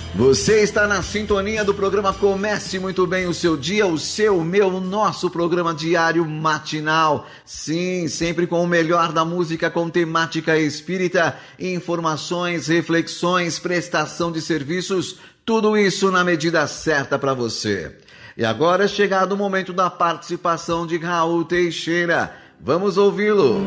Você está na sintonia do programa Comece Muito Bem o Seu Dia, o seu, o meu, o nosso programa diário matinal. Sim, sempre com o melhor da música com temática espírita, informações, reflexões, prestação de serviços, tudo isso na medida certa para você. E agora é chegado o momento da participação de Raul Teixeira. Vamos ouvi-lo.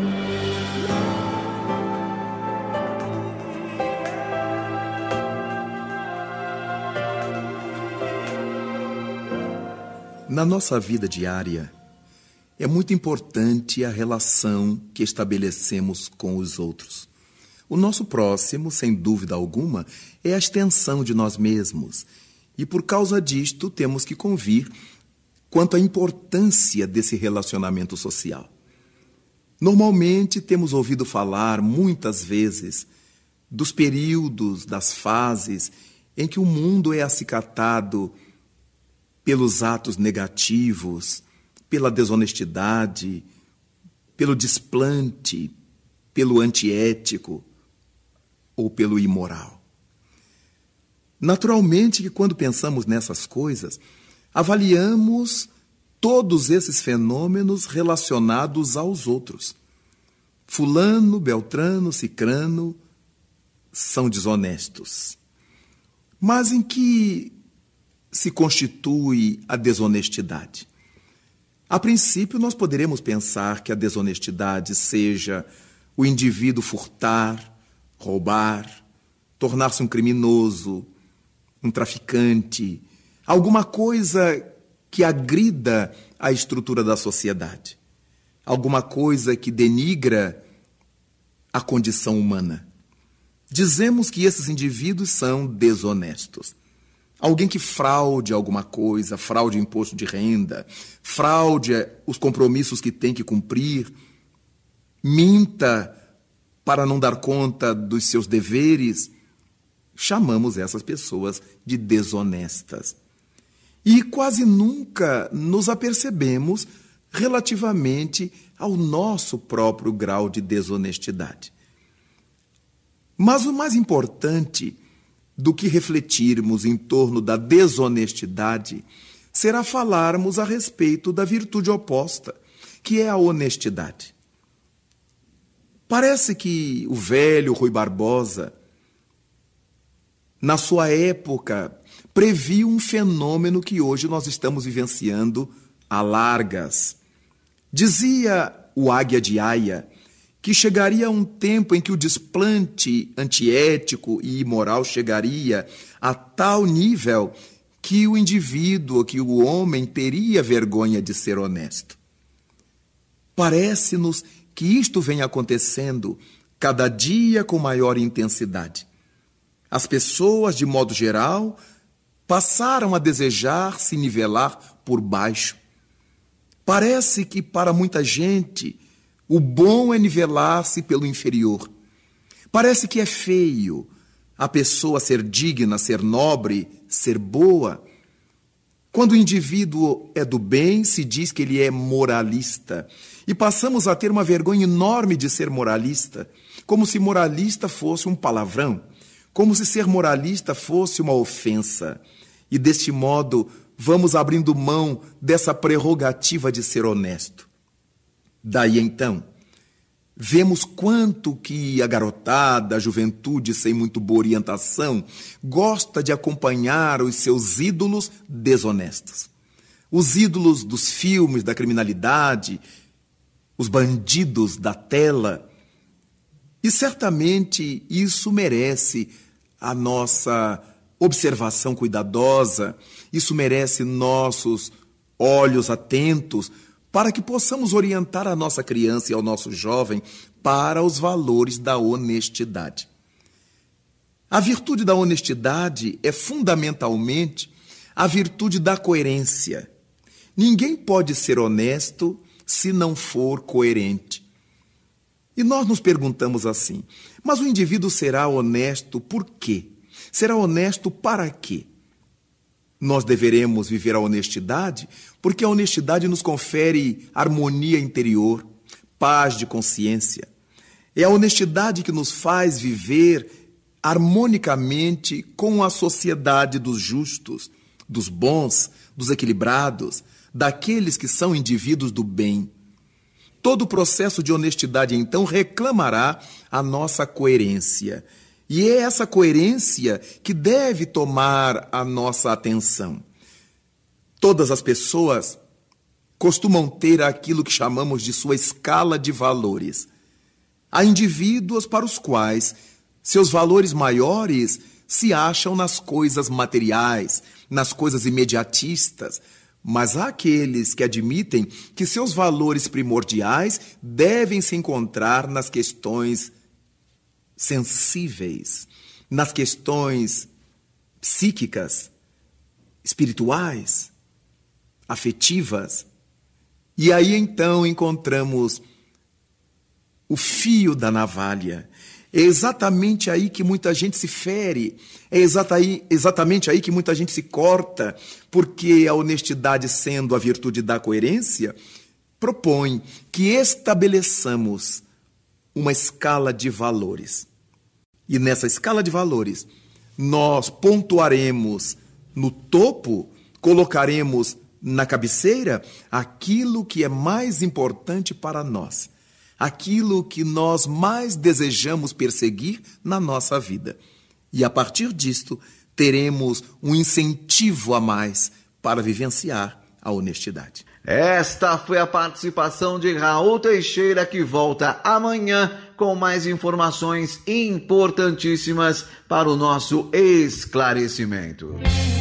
Na nossa vida diária, é muito importante a relação que estabelecemos com os outros. O nosso próximo, sem dúvida alguma, é a extensão de nós mesmos. E por causa disto, temos que convir quanto à importância desse relacionamento social. Normalmente, temos ouvido falar, muitas vezes, dos períodos, das fases em que o mundo é acicatado pelos atos negativos, pela desonestidade, pelo desplante, pelo antiético ou pelo imoral. Naturalmente que quando pensamos nessas coisas, avaliamos todos esses fenômenos relacionados aos outros. Fulano, Beltrano, Cicrano são desonestos. Mas em que se constitui a desonestidade? A princípio, nós poderemos pensar que a desonestidade seja o indivíduo furtar, roubar, tornar-se um criminoso, um traficante, alguma coisa que agrida a estrutura da sociedade, alguma coisa que denigra a condição humana. Dizemos que esses indivíduos são desonestos. Alguém que fraude alguma coisa, fraude o imposto de renda, fraude os compromissos que tem que cumprir, minta para não dar conta dos seus deveres, chamamos essas pessoas de desonestas. E quase nunca nos apercebemos relativamente ao nosso próprio grau de desonestidade. Mas o mais importante do que refletirmos em torno da desonestidade será falarmos a respeito da virtude oposta, que é a honestidade. Parece que o velho Rui Barbosa, na sua época, previu um fenômeno que hoje nós estamos vivenciando a largas. Dizia o Águia de Aia que chegaria um tempo em que o desplante antiético e imoral chegaria a tal nível que o indivíduo, que o homem teria vergonha de ser honesto. Parece-nos que isto vem acontecendo cada dia com maior intensidade. As pessoas, de modo geral, passaram a desejar se nivelar por baixo. Parece que para muita gente o bom é nivelar-se pelo inferior. Parece que é feio a pessoa ser digna, ser nobre, ser boa. Quando o indivíduo é do bem, se diz que ele é moralista. E passamos a ter uma vergonha enorme de ser moralista, como se moralista fosse um palavrão, como se ser moralista fosse uma ofensa. E deste modo vamos abrindo mão dessa prerrogativa de ser honesto. Daí então, vemos quanto que a garotada, a juventude sem muito boa orientação, gosta de acompanhar os seus ídolos desonestos. Os ídolos dos filmes, da criminalidade, os bandidos da tela. E certamente isso merece a nossa observação cuidadosa, isso merece nossos olhos atentos, para que possamos orientar a nossa criança e ao nosso jovem para os valores da honestidade. A virtude da honestidade é fundamentalmente a virtude da coerência. Ninguém pode ser honesto se não for coerente. E nós nos perguntamos assim, mas o indivíduo será honesto por quê? Será honesto para quê? Nós deveremos viver a honestidade porque a honestidade nos confere harmonia interior, paz de consciência. É a honestidade que nos faz viver harmonicamente com a sociedade dos justos, dos bons, dos equilibrados, daqueles que são indivíduos do bem. Todo o processo de honestidade, então, reclamará a nossa coerência. E é essa coerência que deve tomar a nossa atenção. Todas as pessoas costumam ter aquilo que chamamos de sua escala de valores. Há indivíduos para os quais seus valores maiores se acham nas coisas materiais, nas coisas imediatistas, mas há aqueles que admitem que seus valores primordiais devem se encontrar nas questões sensíveis, nas questões psíquicas, espirituais, afetivas. E aí então encontramos o fio da navalha. É exatamente aí que muita gente se fere, é exatamente aí que muita gente se corta, porque a honestidade, sendo a virtude da coerência, propõe que estabeleçamos uma escala de valores. E nessa escala de valores, nós pontuaremos no topo, colocaremos na cabeceira aquilo que é mais importante para nós, aquilo que nós mais desejamos perseguir na nossa vida. E a partir disto, teremos um incentivo a mais para vivenciar a honestidade. Esta foi a participação de Raul Teixeira, que volta amanhã com mais informações importantíssimas para o nosso esclarecimento.